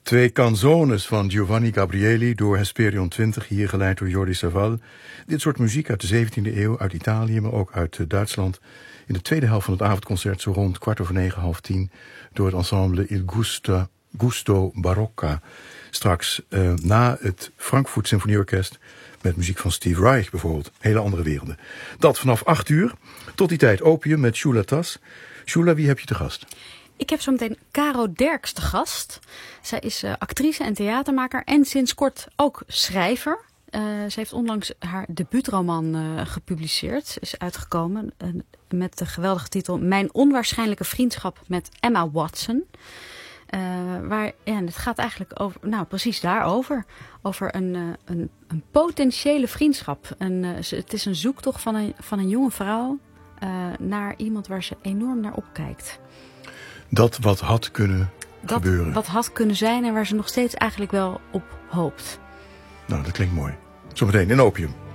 Twee canzones van Giovanni Gabrieli door Hesperion 20, hier geleid door Jordi Savall. Dit soort muziek uit de 17e eeuw, uit Italië, maar ook uit Duitsland. In de tweede helft van het avondconcert, zo rond 9:15, door het ensemble Il Gusto Barocca. Straks na het Frankfurt Symfonieorkest met muziek van Steve Reich bijvoorbeeld. Hele andere werelden. Dat vanaf 8:00. Tot die tijd Opium met Shula Tas. Shula, wie heb je te gast? Ik heb zo meteen Caro Derks te gast. Zij is actrice en theatermaker en sinds kort ook schrijver. Ze heeft onlangs haar debuutroman gepubliceerd. Ze is uitgekomen met de geweldige titel Mijn onwaarschijnlijke vriendschap met Emma Watson. Het gaat eigenlijk over, nou precies daarover. Over een potentiële vriendschap. Het is een zoektocht van een jonge vrouw naar iemand waar ze enorm naar opkijkt. Dat wat had kunnen gebeuren. Wat had kunnen zijn en waar ze nog steeds eigenlijk wel op hoopt. Nou, dat klinkt mooi. Zometeen in Opium.